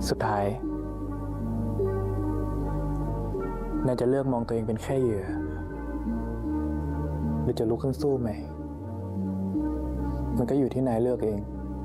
สุดท้ายนายจะเลือกมองตัวเองเป็นแค่เหยื่อหรือจะลุกขึ้นสู้ไหมมันก็อยู่ที่นายเลือกเอง